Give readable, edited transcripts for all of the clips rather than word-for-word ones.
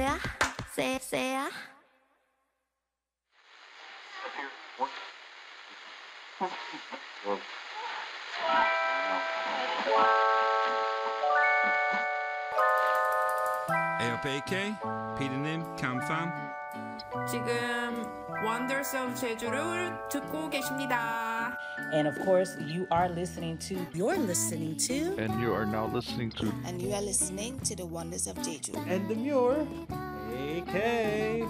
there, say. AOPK, 피디님, 감팜. 지금 Wonders of 제주를 듣고 계십니다. And of course, you are listening to. You're listening to. And you are now listening to. And you are listening to the Wonders of Jeju. And Demure, AK.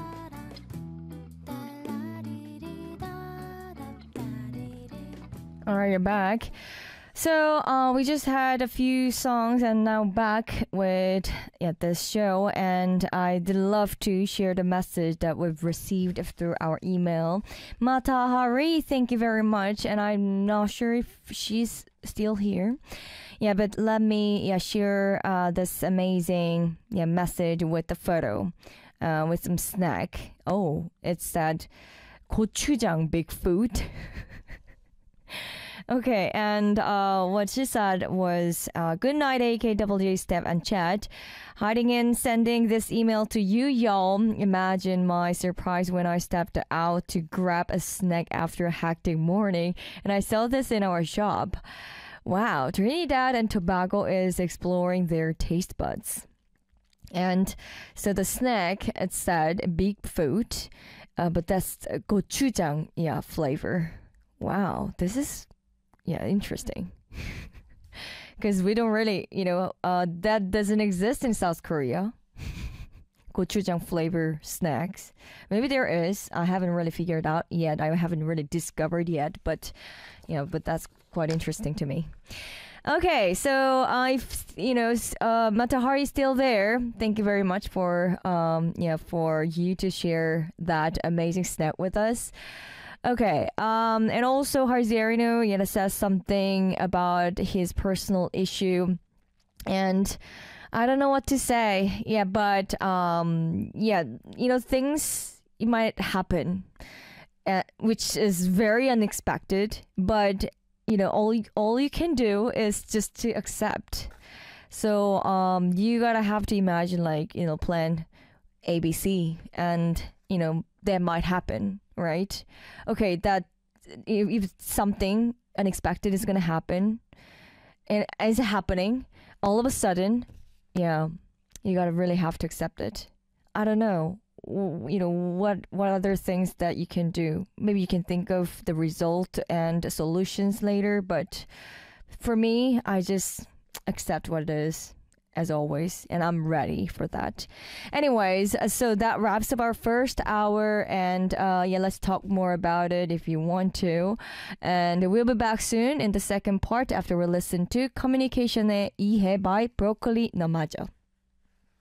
All right, you're back. So we just had a few songs and now back with this show, and I'd love to share the message that we've received through our email. Matahari, thank you very much, and I'm not sure if she's still here. Yeah, but let me share this amazing message with the photo with some snack. Oh, it said 고추장 Bigfoot. Okay, and what she said was, good night, AKWJ, Steph, and Chad. Hiding in, sending this email to you, y'all. Imagine my surprise when I stepped out to grab a snack after a hectic morning, and I saw this in our shop. Wow, Trinidad and Tobago is exploring their taste buds. And so the snack, it said Bigfoot, but that's gochujang flavor. Wow, this is interesting. Because we don't really, that doesn't exist in South Korea. Gochujang flavor snacks. Maybe there is. I haven't really figured out yet. I haven't really discovered yet, but that's quite interesting to me. Okay, so Matahari is still there. Thank you very much for you to share that amazing snack with us. Okay, and also Harzerino, says something about his personal issue, and I don't know what to say. Yeah, but things might happen, which is very unexpected. But all you can do is just to accept. So you gotta have to imagine plan ABC, and that might happen. Right? Okay, that if something unexpected is going to happen and is happening all of a sudden, you got to really have to accept it. I don't know, what other things that you can do. Maybe you can think of the result and solutions later, but for me, I just accept what it is, as always, and I'm ready for that. Anyways, so that wraps up our first hour, and let's talk more about it if you want to. And we'll be back soon in the second part after we listen to Communication의 이해 by Broccoli 넘어져.